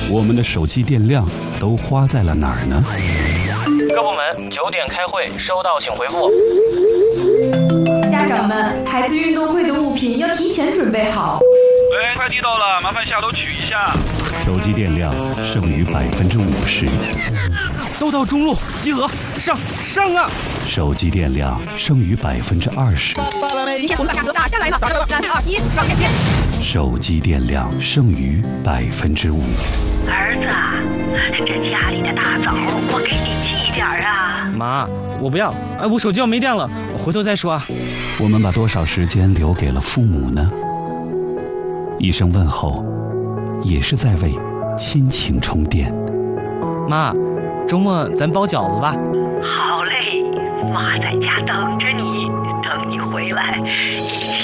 我们的手机电量都花在了哪儿呢？ 各部门9点开会，收到请回复。 家长们，孩子运动会的物品要提前准备好。 喂，快递到了，麻烦下楼取一下。 手机电量剩余50%。 都到中路集合，上啊！ 手机电量剩余20%。 今天我们把价格打下来了，3、2、1，上线。 手机电量剩余5%。 儿子，这家里的大枣我给你寄点啊。 妈，我不要，我手机要没电了，回头再说啊。 我们把多少时间留给了父母呢？一声问候，也是在为亲情充电。 妈，周末咱包饺子吧。 好嘞，妈在家等着你，等你回来。